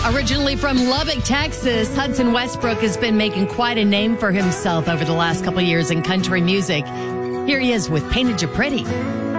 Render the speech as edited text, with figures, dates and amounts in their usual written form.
Originally from Lubbock, Texas, Hudson Westbrook has been making quite a name for himself over the last couple years in country music. Here he is with Painted You Pretty.